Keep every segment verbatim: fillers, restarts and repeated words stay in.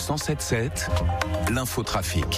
cent sept sept, l'infotrafic.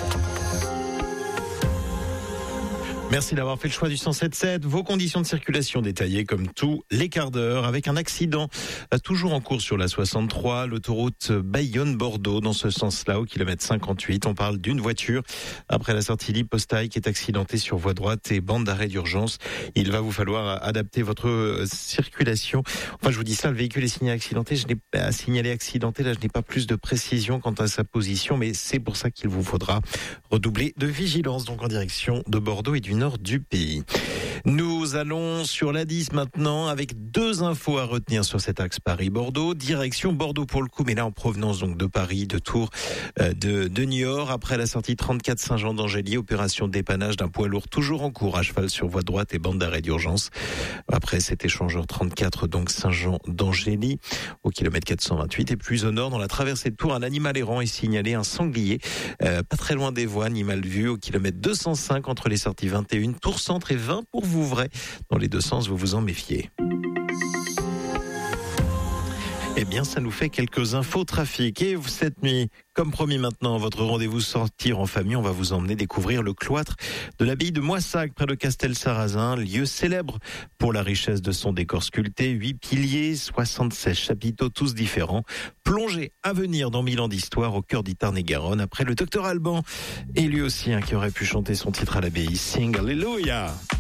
Merci d'avoir fait le choix du cent sept sept. Vos conditions de circulation détaillées comme tous les quarts d'heure avec un accident toujours en cours sur la soixante-trois, l'autoroute Bayonne-Bordeaux. Dans ce sens-là, au kilomètre cinquante-huit, on parle d'une voiture après la sortie Lipostaille qui est accidentée sur voie droite et bande d'arrêt d'urgence. Il va vous falloir adapter votre circulation. Enfin, je vous dis ça, le véhicule est signalé accidenté. Je n'ai pas signalé accidenté. Là, je n'ai pas plus de précision quant à sa position, mais c'est pour ça qu'il vous faudra redoubler de vigilance. Donc, en direction de Bordeaux et du nord du pays. Nous allons sur l'A dix maintenant avec deux infos à retenir sur cet axe Paris-Bordeaux. Direction Bordeaux pour le coup, mais là en provenance donc de Paris, de Tours, euh, de, de Niort. Après la sortie trente-quatre Saint-Jean-d'Angély, opération de dépannage d'un poids lourd toujours en cours à cheval sur voie droite et bande d'arrêt d'urgence. Après cet échangeur trente-quatre, donc Saint-Jean-d'Angély, au kilomètre quatre cent vingt-huit. Et plus au nord, dans la traversée de Tours, un animal errant est signalé, un sanglier, euh, pas très loin des voies, animal vu, au kilomètre deux cent cinq entre les sorties vingt et un, Tours Centre et vingt pour Vouvray. Dans les deux sens, vous vous en méfiez. Eh bien, ça nous fait quelques infos trafic. Et cette nuit, comme promis maintenant, votre rendez-vous sortir en famille, on va vous emmener découvrir le cloître de l'abbaye de Moissac, près de Castel-Sarrazin, lieu célèbre pour la richesse de son décor sculpté. Huit piliers, soixante-seize chapiteaux, tous différents. Plongée à venir dans mille ans d'histoire au cœur d'Itarn-et-Garonne. Après le docteur Alban, et lui aussi, hein, qui aurait pu chanter son titre à l'abbaye, Sing Alléluia.